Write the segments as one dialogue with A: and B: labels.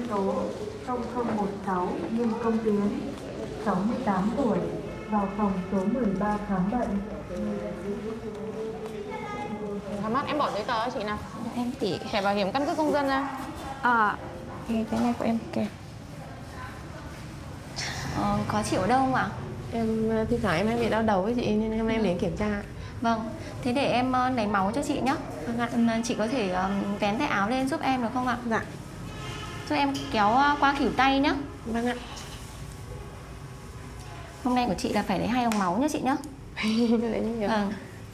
A: số 0016 Nghiêm Công Tiến, 68 tuổi, vào phòng số 13 khám bệnh.
B: Thắc mắc em bỏ giấy tờ cho chị nào.
C: Em chỉ
B: Thẻ bảo hiểm căn cước công dân ra.
C: cái này của em kìa. Khó chịu ở đâu không ạ?
D: Em thi thoảng em hay bị đau đầu với chị nên hôm nay em đến kiểm tra.
C: Vâng, thế để em lấy máu cho chị nhé.
D: Vâng ạ.
C: Chị có thể vén tay áo lên giúp em được không ạ?
D: Dạ.
C: Giúp em kéo qua khuỷu tay nhé.
D: Vâng ạ.
C: Hôm nay của chị là phải lấy 2 ống máu nhé chị nhé.
D: Đấy như
C: Vâng.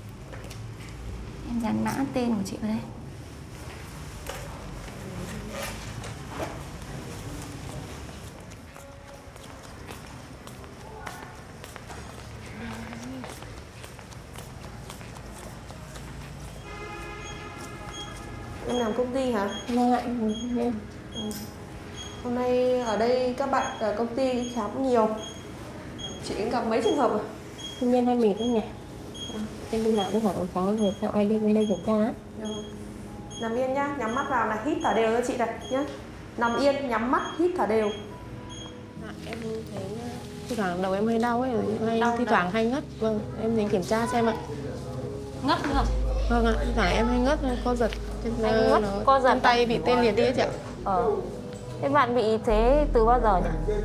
C: Em dán mã tên của chị vào đây.
D: Em làm công ty hả?
C: Vâng ạ.
D: Hôm nay ở đây các bạn ở công ty khám nhiều. Chị gặp mấy trường hợp à?
C: Công nhân hay mệt không nhỉ? Em đi làm cái khoảng có người sao ai đi bên đây kiểm tra á.
D: Nằm yên nhá, nhắm mắt vào này, hít thở đều cho chị này nhá. Nằm yên, nhắm mắt, hít thở đều. Em thấy thi thoảng đầu em hơi đau ấy, thi thoảng hay ngất. Vâng, em đến kiểm tra xem ạ.
C: Ngất nữa.
D: Vâng ạ, thi thoảng em hay ngất, co giật.
C: Ngất, co giật.
D: Tay bị tê liệt đi ấy chị ạ.
C: Thế bạn bị thế từ bao giờ nhỉ?